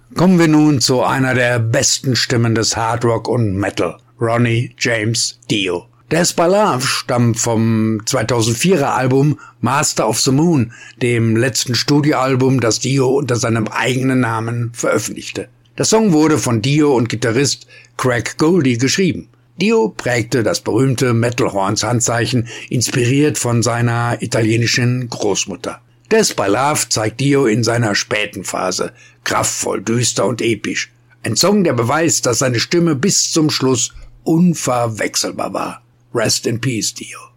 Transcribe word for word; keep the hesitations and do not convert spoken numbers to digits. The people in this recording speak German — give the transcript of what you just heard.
Kommen wir nun zu einer der besten Stimmen des Hard Rock und Metal, Ronnie James Dio. Death by Love stammt vom zweitausendvierer Album Master of the Moon, dem letzten Studioalbum, das Dio unter seinem eigenen Namen veröffentlichte. Der Song wurde von Dio und Gitarrist Craig Goldie geschrieben. Dio prägte das berühmte Metal-Horns-Handzeichen, inspiriert von seiner italienischen Großmutter. Death by Love zeigt Dio in seiner späten Phase, kraftvoll, düster und episch. Ein Song, der beweist, dass seine Stimme bis zum Schluss unverwechselbar war. Rest in Peace, Dio.